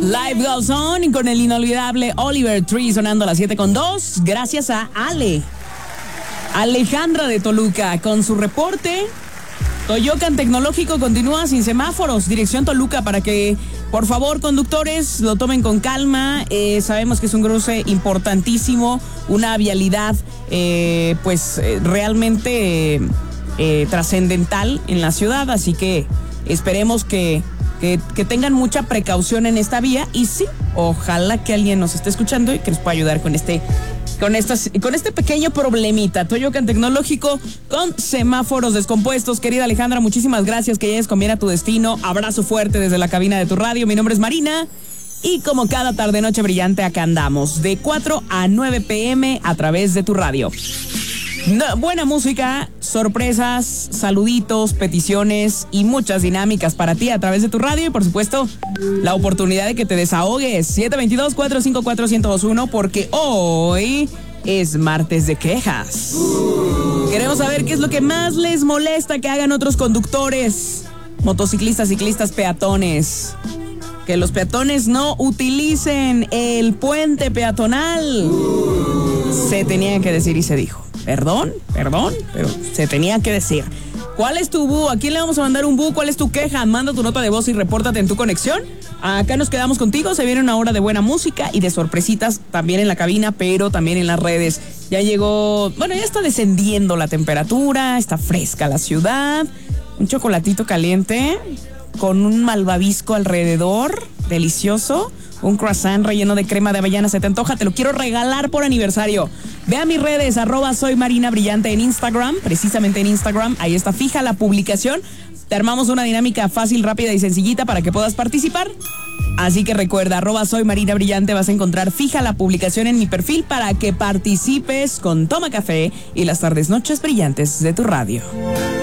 Live Goes On con el inolvidable Oliver Tree sonando a las 7:02. Gracias a Alejandra de Toluca con su reporte. Toyocan Tecnológico continúa sin semáforos, dirección Toluca, para que, por favor, conductores, lo tomen con calma. Sabemos que es un cruce importantísimo, una vialidad, realmente trascendental en la ciudad, así que esperemos que tengan mucha precaución en esta vía y sí, ojalá que alguien nos esté escuchando y que nos pueda ayudar con este pequeño problemita. Toyocan Tecnológico con semáforos descompuestos. Querida Alejandra, muchísimas gracias, que llegues con bien a tu destino. Abrazo fuerte desde la cabina de tu radio. Mi nombre es Marina y como cada tarde noche brillante acá andamos de 4 a 9 p.m. a través de tu radio. Buena música, sorpresas, saluditos, peticiones y muchas dinámicas para ti a través de tu radio y por supuesto la oportunidad de que te desahogues. 722-454-1021 porque hoy es martes de quejas. Queremos saber qué es lo que más les molesta que hagan otros conductores, motociclistas, ciclistas, peatones. Que los peatones no utilicen el puente peatonal. Se tenía que decir y se dijo. Perdón, pero se tenía que decir. ¿Cuál es tu bu? ¿A quién le vamos a mandar un bu? ¿Cuál es tu queja? Manda tu nota de voz y repórtate en tu conexión. Acá nos quedamos contigo. Se viene una hora de buena música y de sorpresitas también en la cabina, pero también en las redes. Ya llegó, ya está descendiendo la temperatura, está fresca la ciudad. Un chocolatito caliente con un malvavisco alrededor, delicioso. Un croissant relleno de crema de avellana, ¿se te antoja? Te lo quiero regalar por aniversario. Ve a mis redes, @soymarinabrillante en Instagram, precisamente en Instagram. Ahí está fija la publicación. Te armamos una dinámica fácil, rápida y sencillita para que puedas participar. Así que recuerda, @soymarinabrillante, vas a encontrar fija la publicación en mi perfil para que participes con Toma Café y las tardes noches brillantes de tu radio.